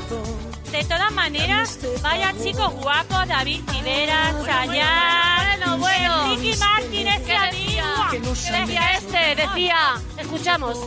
De todas maneras, vaya chicos guapos, David Rivera, Chayanne, Bueno. Ricky Martin, ese amigo. ¿Qué decía este? Decía, escuchamos.